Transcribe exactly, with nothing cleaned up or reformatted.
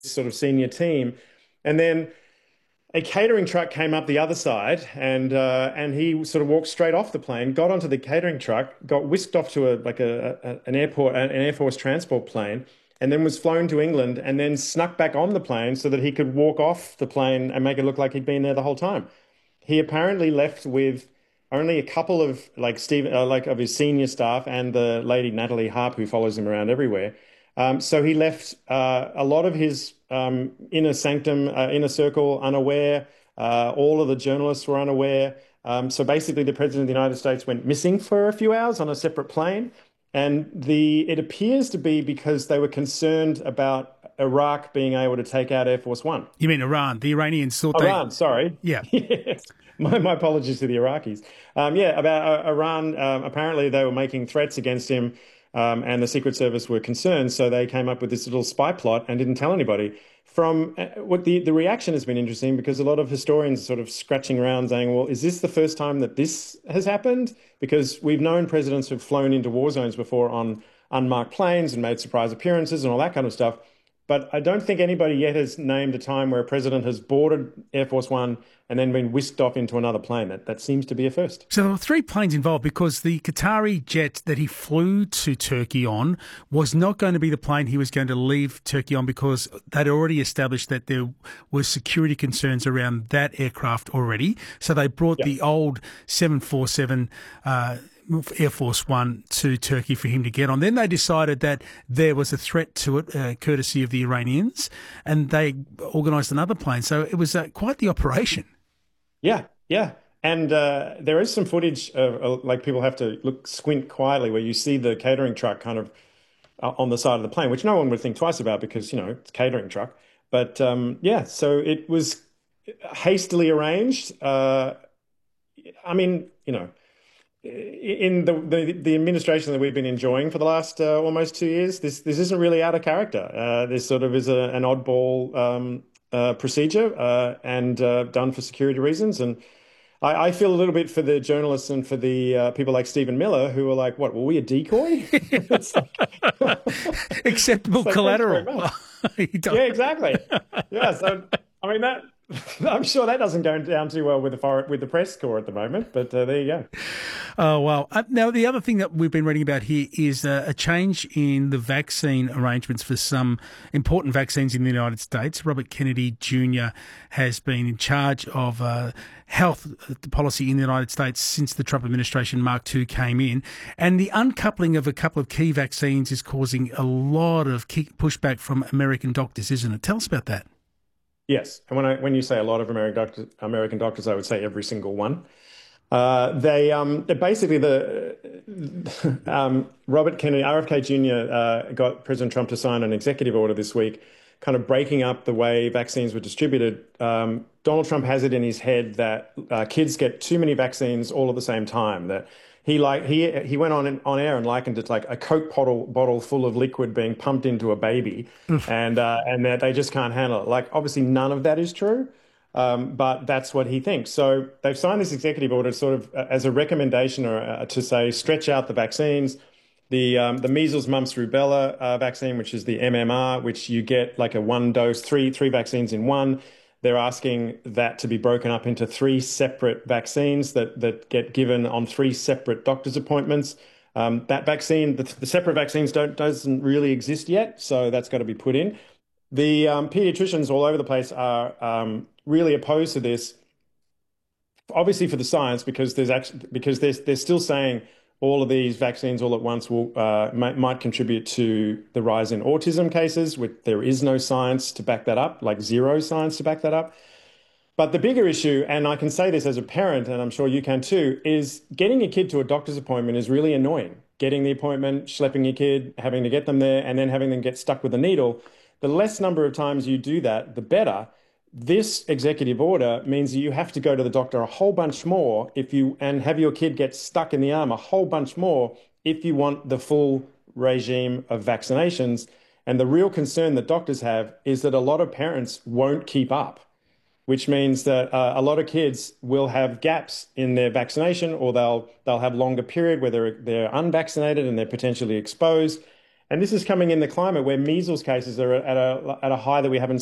sort of senior team. And then a catering truck came up the other side, and uh, and he sort of walked straight off the plane, got onto the catering truck, got whisked off to a like a, a an airport, an Air Force transport plane, and then was flown to England, and then snuck back on the plane so that he could walk off the plane and make it look like he'd been there the whole time. He apparently left with only a couple of like Steve, uh, like of his senior staff and the lady Natalie Harp, who follows him around everywhere. Um, so he left uh, a lot of his um, inner sanctum, uh, inner circle unaware. Uh, all of the journalists were unaware. Um, so basically, the president of the United States went missing for a few hours on a separate plane. And the it appears to be because they were concerned about Iraq being able to take out Air Force One. You mean Iran? The Iranians thought they... Iran, sorry. Yeah. Yes. My, my apologies to the Iraqis. Um, yeah, about uh, Iran, um, apparently they were making threats against him, um, and the Secret Service were concerned, so they came up with this little spy plot and didn't tell anybody. From uh, what the, the reaction has been interesting, because a lot of historians are sort of scratching around saying, well, is this the first time that this has happened? Because we've known presidents who've flown into war zones before on unmarked planes and made surprise appearances and all that kind of stuff. But I don't think anybody yet has named a time where a president has boarded Air Force One and then been whisked off into another plane. That, that seems to be a first. So there were three planes involved because the Qatari jet that he flew to Turkey on was not going to be the plane he was going to leave Turkey on, because they'd already established that there were security concerns around that aircraft already. So they brought yep. the old seven forty-seven uh Air Force One to Turkey for him to get on. Then they decided that there was a threat to it, uh, courtesy of the Iranians, and they organised another plane. So it was uh, quite the operation. Yeah, yeah. And uh, there is some footage of, uh, like, people have to look, squint quietly, where you see the catering truck kind of uh, on the side of the plane, which no one would think twice about because, you know, it's a catering truck. But um, yeah, so it was hastily arranged. Uh, I mean, you know, in the, the the administration that we've been enjoying for the last uh, almost two years, this this isn't really out of character. Uh, this sort of is a, an oddball um, uh, procedure uh, and uh, done for security reasons. And I, I feel a little bit for the journalists and for the uh, people like Stephen Miller who are like, "What? Were we a decoy?" It's like, acceptable so collateral. Yeah, exactly. Yeah, so I mean that. I'm sure that doesn't go down too well with the foreign, with the press corps at the moment, but uh, there you go. Oh, wow. Uh, now, the other thing that we've been reading about here is uh, a change in the vaccine arrangements for some important vaccines in the United States. Robert Kennedy Junior has been in charge of uh, health policy in the United States since the Trump administration Mark two came in, and the uncoupling of a couple of key vaccines is causing a lot of pushback from American doctors, isn't it? Tell us about that. Yes, and when I when you say a lot of American doctors, American doctors, I would say every single one. Uh, they um, basically the um, Robert Kennedy, R F K Junior uh, got President Trump to sign an executive order this week, kind of breaking up the way vaccines were distributed. Um, Donald Trump has it in his head that uh, kids get too many vaccines all at the same time. That He like he he went on on air and likened it to like a Coke bottle bottle full of liquid being pumped into a baby, and uh, and that they just can't handle it. Like, obviously none of that is true, um, but that's what he thinks. So they've signed this executive order sort of uh, as a recommendation or uh, to say stretch out the vaccines. The um, the measles, mumps, rubella uh, vaccine, which is the M M R, which you get like a one dose, three three vaccines in one. They're asking that to be broken up into three separate vaccines that, that get given on three separate doctor's appointments. Um, that vaccine, the, the separate vaccines don't doesn't really exist yet, so that's got to be put in. The um, pediatricians all over the place are um, really opposed to this, obviously for the science, because there's actually because they're they're still saying all of these vaccines all at once will uh, might, might contribute to the rise in autism cases, which there is no science to back that up, like zero science to back that up. But the bigger issue, and I can say this as a parent, and I'm sure you can too, is getting your kid to a doctor's appointment is really annoying. Getting the appointment, schlepping your kid, having to get them there, and then having them get stuck with a needle. The less number of times you do that, the better. This executive order means that you have to go to the doctor a whole bunch more if you and have your kid get stuck in the arm a whole bunch more if you want the full regime of vaccinations. And the real concern that doctors have is that a lot of parents won't keep up, which means that uh, a lot of kids will have gaps in their vaccination, or they'll they'll have longer period where they're they're unvaccinated and they're potentially exposed. And this is coming in the climate where measles cases are at a, at a high that we haven't